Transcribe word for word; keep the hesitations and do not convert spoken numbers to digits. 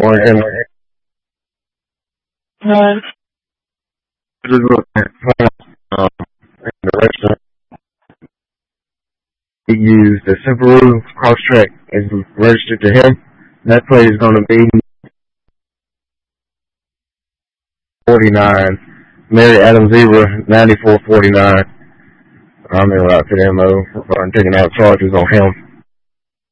Morgan. Nine. Just look at um, in the restaurant. He used the Subaru Crosstrek is registered to him. That plate is going to be forty-nine. Mary Adam Zebra, ninety-four forty-nine. I'm in route to the M O for taking out charges on him.